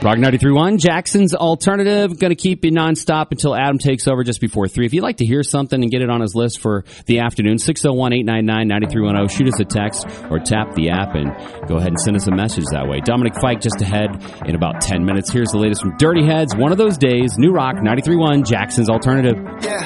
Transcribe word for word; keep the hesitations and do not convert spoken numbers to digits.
Rock ninety-three point one, Jackson's Alternative. Going to keep you nonstop until Adam takes over just before three. If you'd like to hear something and get it on his list for the afternoon, six oh one, eight nine nine, nine three one oh. Shoot us a text or tap the app and go ahead and send us a message that way. Dominic Fike just ahead in about ten minutes. Here's the latest from Dirty Heads. One of those days. New Rock ninety-three point one, Jackson's Alternative. Yeah.